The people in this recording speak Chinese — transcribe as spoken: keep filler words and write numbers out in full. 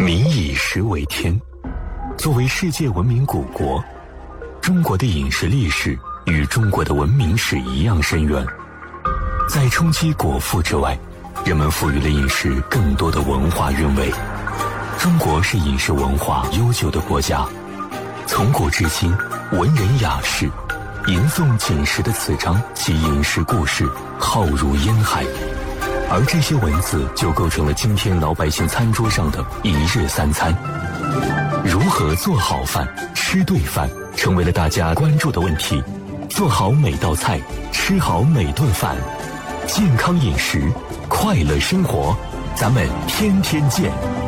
民以食为天，作为世界文明古国，中国的饮食历史与中国的文明史一样深远。在冲击果腹之外，人们赋予了饮食更多的文化韵味。中国是饮食文化悠久的国家，从古至今，文人雅士吟诵锦食的词章及饮食故事浩如烟海，而这些文字就构成了今天老百姓餐桌上的一日三餐。如何做好饭、吃对饭，成为了大家关注的问题。做好每道菜，吃好每顿饭，健康饮食，快乐生活，咱们天天见。